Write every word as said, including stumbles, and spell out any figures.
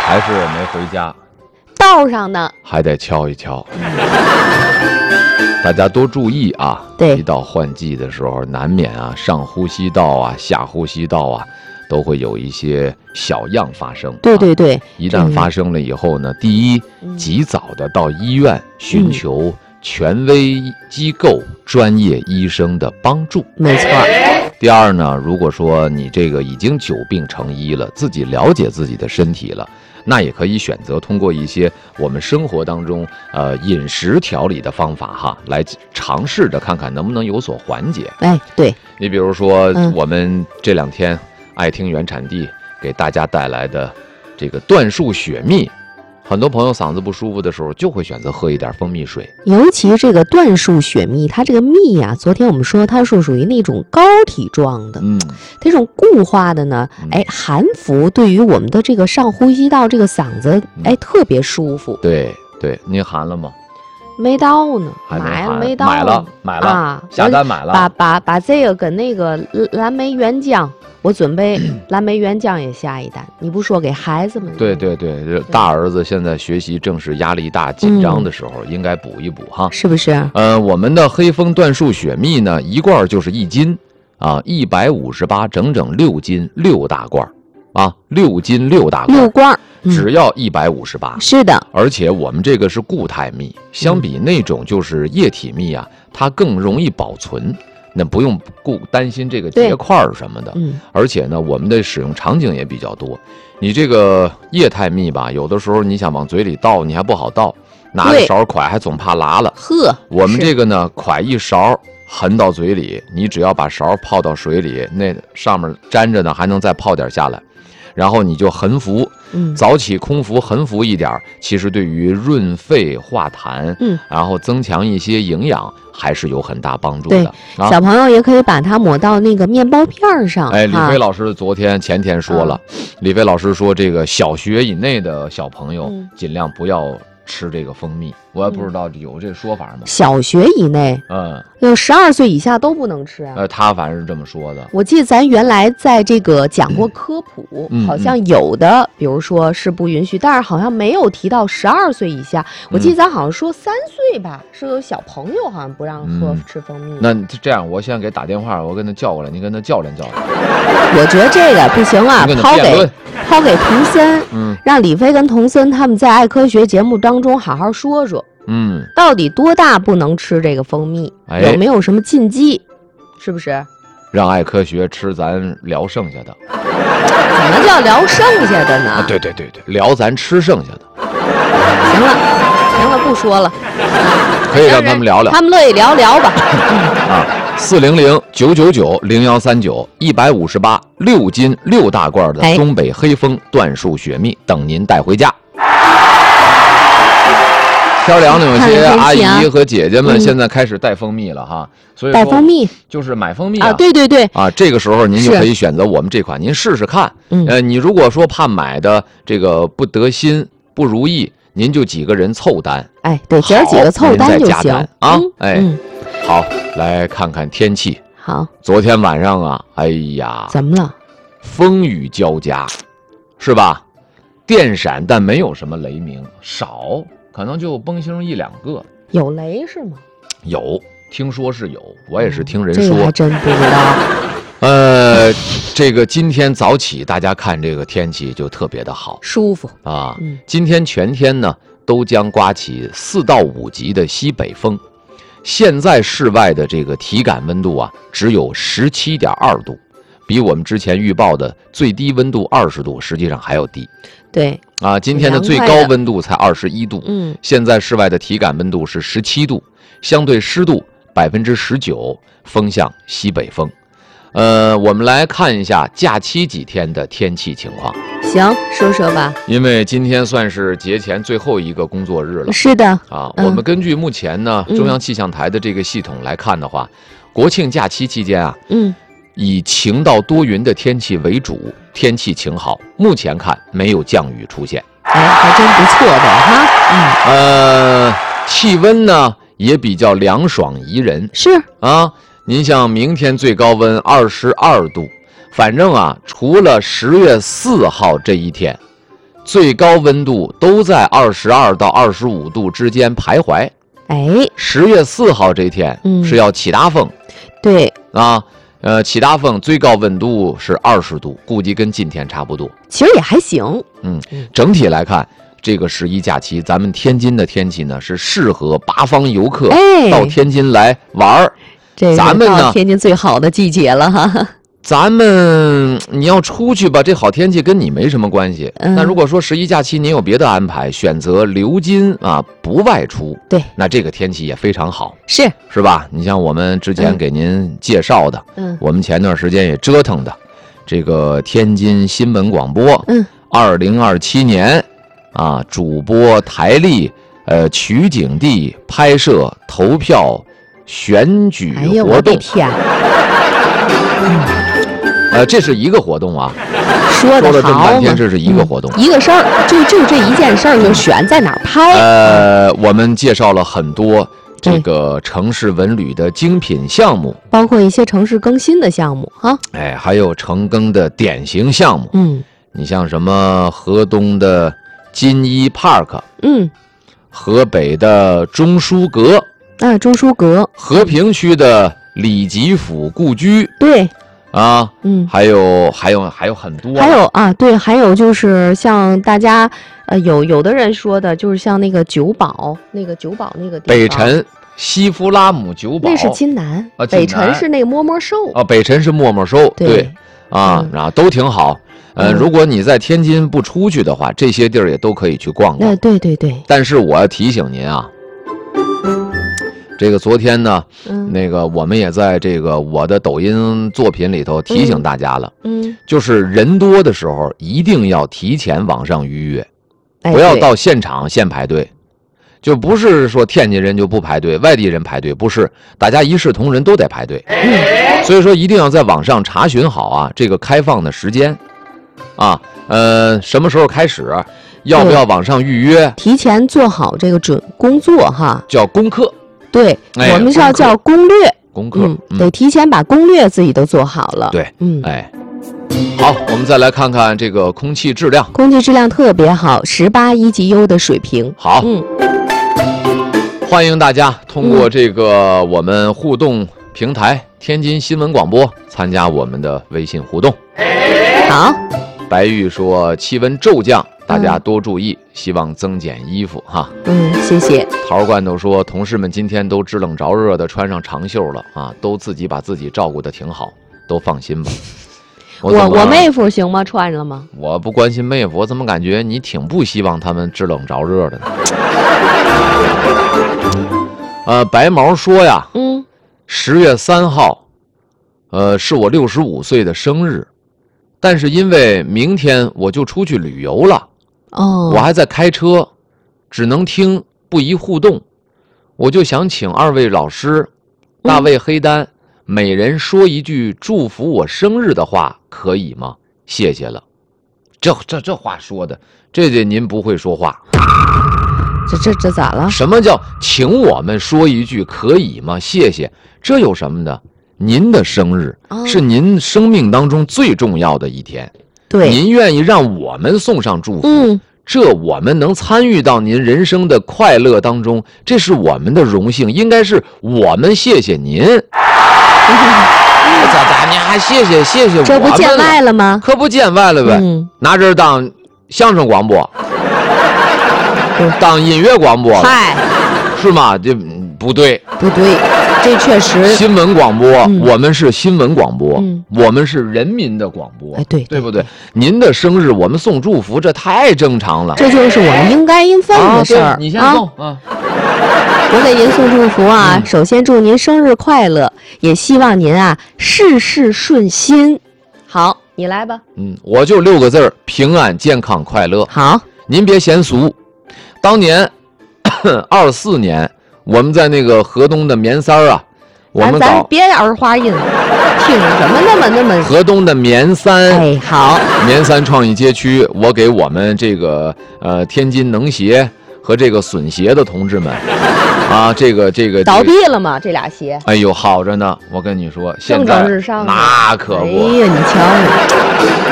还是没回家， 道上呢， 还得敲一敲。大家多注意啊！ 对， 一到换季的时候，难免啊，上呼吸道啊，下呼吸道啊，都会有一些小样发生。 对对对， 啊、一旦发生了以后呢，第一，及早的到医院寻求权威机构、嗯、专业医生的帮助。 没错。 第二呢，如果说你这个已经久病成医了，自己了解自己的身体了。那也可以选择通过一些我们生活当中呃饮食调理的方法哈，来尝试着看看能不能有所缓解。 哎，对， 你比如说、嗯、我们这两天爱听原产地给大家带来的这个椴树雪蜜，很多朋友嗓子不舒服的时候就会选择喝一点蜂蜜水， 尤其这个椴树雪蜜，它这个蜜啊，昨天我们说它是属于那种膏体状的， 嗯， 这种固化的呢，哎，含服对于我们的这个上呼吸道这个嗓子，哎，特别舒服。 对对，您含了吗？ 没到呢， 买了没到？ 买了买了啊，下单买了。 把把把这个跟那个蓝莓原浆。我准备蓝莓原浆也下一单，你不说给孩子们？ 对对对，大儿子现在学习正是压力大、紧张的时候，嗯、应该补一补哈， 是不是？ 呃，我们的黑蜂椴树雪蜜呢，一罐就是一斤啊，一百五十八，整整六斤，六大罐啊，六斤六大罐， 六罐， 嗯、只要一百五十八。 是的， 而且我们这个是固态蜜，相比那种就是液体蜜啊，它更容易保存。那不用顾担心这个结块什么的， 嗯， 而且呢，我们的使用场景也比较多。你这个液态蜜吧，有的时候你想往嘴里倒，你还不好倒，拿着勺㧟还总怕拉了。 呵， 我们这个呢，㧟一勺含到嘴里，你只要把勺泡到水里，那上面沾着呢，还能再泡点下来。然后你就横服， 嗯， 早起空服横服一点，其实对于润肺化痰， 嗯， 然后增强一些营养，还是有很大帮助的。 对，啊、小朋友也可以把它抹到那个面包片上。 哎，李飞老师昨天前天说了，嗯、李飞老师说这个小学以内的小朋友尽量不要吃这个蜂蜜，我也不知道有这说法吗？ 小学以内， 嗯， 有十二岁以下都不能吃啊。 呃，他反正是这么说的。 我记得咱原来在这个讲过科普， 嗯、 好像有的，比如说是不允许，但是好像没有提到十二岁以下。我记得咱好像说三岁吧，是有小朋友好像不让喝、嗯、吃蜂蜜。 那这样，我现在给打电话，我跟他叫过来，你跟他较量较量。 我觉得这个不行啊，抛给抛给童森， 嗯， 让李飞跟童森他们在爱科学节目当中好好说说， 嗯， 到底多大不能吃这个蜂蜜， 哎、 有没有什么禁忌，是不是？ 让爱科学吃咱聊剩下的。 怎么叫聊剩下的呢？ 啊、对对对对，聊咱吃剩下的。 行了，行了，不说了。 可以让他们聊聊， 他们乐意聊聊吧。 啊，四零零九九九零幺三九，一百五十八，六斤六大罐的东北黑蜂椴树雪蜜等您带回家。天凉的有些阿姨和姐姐们现在开始带蜂蜜了哈，所以带蜂蜜就是买蜂蜜啊， 对对对啊，这个时候您就可以选择我们这款，您试试看。呃，你如果说怕买的这个不得心不如意，您就几个人凑单， 哎，对，姐儿几个凑单就行啊。哎，好，来看看天气。 好， 昨天晚上啊，哎呀， 怎么了？ 风雨交加，是吧？电闪，但没有什么雷鸣，少。可能就崩星一两个， 有雷是吗？ 有，听说是有，我也是听人说， 这个还真不知道。 呃，这个今天早起，大家看这个天气就特别的好， 舒服啊。嗯、今天全天呢都将刮起四到五级的西北风，现在室外的这个体感温度啊只有十七点二度，比我们之前预报的最低温度二十度实际上还要低。 对啊，今天的最高温度才二十一度， 嗯， 现在室外的体感温度是十七度，相对湿度百分之十九，风向西北风。呃，我们来看一下假期几天的天气情况。 行，说说吧。 因为今天算是节前最后一个工作日了。 是的啊，嗯、我们根据目前呢中央气象台的这个系统来看的话，嗯、国庆假期期间啊，嗯。以晴到多云的天气为主，天气晴好，目前看没有降雨出现， 哎，还真不错的哈。 嗯，呃，气温呢也比较凉爽宜人， 是啊。您像明天最高温二十二度，反正啊，除了十月四号这一天， 最高温度都在二十二到二十五度之间徘徊。 哎， 十月四号这天是要起大风， 对啊，呃，起大风最高温度是二十度，估计跟今天差不多。 其实也还行。 嗯，整体来看，这个十一假期，咱们天津的天气呢是适合八方游客到天津来玩儿。 这咱们呢， 天津最好的季节了哈。 咱们你要出去吧，这好天气跟你没什么关系。 嗯、 那如果说十一假期您有别的安排，选择留津啊，不外出， 对， 那这个天气也非常好， 是是吧？你像我们之前给您介绍的， 嗯， 我们前段时间也折腾的，这个天津新闻广播， 嗯， 二零二七年啊，主播台历，呃，取景地、拍摄、投票、选举活动。 哎呦，我的天！ 嗯呃，这是一个活动啊， 说的说了这么半天，这是一个活动， 嗯、一个事儿，就就这一件事儿，就选在哪儿拍。 呃，我们介绍了很多这个城市文旅的精品项目， 包括一些城市更新的项目啊， 哎，还有城更的典型项目。 嗯， 你像什么河东的金一 Park， 嗯， 河北的中书阁， 啊，中书阁， 和平区的李吉甫故居， 对。 啊， 嗯， 还有还有还有很多， 还有啊，对，还有就是像大家呃有有的人说的，就是像那个九堡，那个九堡那个地方， 北辰西夫拉姆九堡， 那是津南啊， 北辰是那个摸摸兽啊，北辰是摸摸兽， 对， 对啊，然后、嗯、都挺好。呃、嗯，如果你在天津不出去的话，这些地儿也都可以去逛逛。 呃、对对对。 但是我要提醒您啊。这个昨天呢、 嗯， 那个我们也在这个我的抖音作品里头提醒大家了， 嗯， 就是人多的时候一定要提前网上预约， 哎、 不要到现场先排队，就不是说天津人就不排队，外地人排队，不是，大家一视同仁都得排队，嗯，所以说一定要在网上查询好啊这个开放的时间，啊，呃，什么时候开始，要不要网上预约， 提前做好这个准工作哈， 叫功课。 对、哎，我们是要叫攻略， 功课、 嗯嗯，得提前把攻略自己都做好了。 对， 嗯， 哎，好，我们再来看看这个空气质量， 空气质量特别好，十八一级优的水平。 好， 嗯， 欢迎大家通过这个我们互动平台、嗯、天津新闻广播参加我们的微信互动。 好， 白玉说气温骤降。大家多注意、嗯，希望增减衣服哈。 嗯，谢谢。 桃罐头说，同事们今天都知冷着热的穿上长袖了啊，都自己把自己照顾得挺好，都放心吧。 我我, 我妹夫行吗？穿了吗？ 我不关心妹夫，我怎么感觉你挺不希望他们知冷着热的呢？呃，白毛说呀， 嗯， 十月三号，呃，是我六十五岁的生日，但是因为明天我就出去旅游了。 哦， 我还在开车，只能听不宜互动，我就想请二位老师，大卫黑丹、嗯、每人说一句祝福我生日的话，可以吗？谢谢了。这这这话说的，这这您不会说话。 这这这咋了？ 什么叫请我们说一句可以吗？谢谢，这有什么的？您的生日、哦、是您生命当中最重要的一天。 对， 您愿意让我们送上祝福， 嗯， 这我们能参与到您人生的快乐当中，这是我们的荣幸，应该是我们谢谢您。咋咋？你还谢谢谢谢我们？ 这不见外了吗？ 可不见外了呗， 嗯、 拿这当相声广播，嗯、当音乐广播， 嗨， 是吗？这不对， 不对。这确实， 新闻广播、 嗯， 我们是新闻广播、 嗯， 我们是人民的广播， 哎，对， 对不对？您的生日我们送祝福，这太正常了， 这就是我们应该应分的事儿、 啊。你先送啊，啊我给您送祝福啊、嗯！首先祝您生日快乐，也希望您啊事事顺心。好，你来吧。 嗯，我就六个字儿：平安、健康、快乐。 好， 您别嫌俗。当年二四年。我们在那个河东的棉三儿啊，我们咱别儿化音，听什么那么那么。 河东的棉三， 哎，好， 棉三创意街区，我给我们这个呃天津能协和这个损协的同志们啊，这个这个倒闭了吗？这俩协？ 哎呦，好着呢，我跟你说，现在蒸蒸日上， 那可不。 哎呀，你瞧。